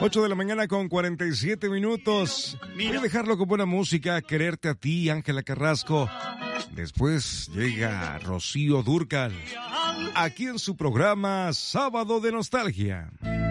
8 de la mañana con 47 minutos. Voy a dejarlo con buena música, Quererte a ti, Ángela Carrasco. Después llega Rocío Dúrcal, aquí en su programa Sábado de Nostalgia.